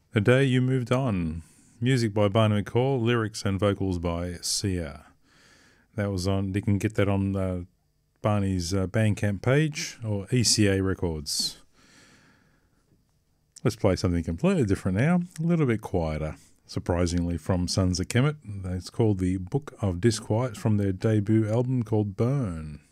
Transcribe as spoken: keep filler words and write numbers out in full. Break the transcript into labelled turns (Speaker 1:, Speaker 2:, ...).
Speaker 1: The Day You Moved On. Music by Barney McCall, lyrics and vocals by Sia. That was on, you can get that on uh, Barney's uh, Bandcamp page or E C A Records. Let's play something completely different now, a little bit quieter. Surprisingly, from Sons of Kemet. It's called The Book of Disquiet from their debut album called Burn.